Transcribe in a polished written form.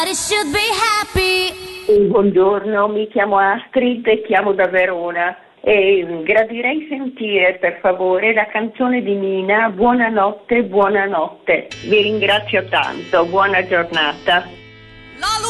It should be happy. Buongiorno, mi chiamo Astrid e chiamo da Verona e gradirei sentire per favore la canzone di Nina, Buonanotte, buonanotte. Vi ringrazio tanto, buona giornata.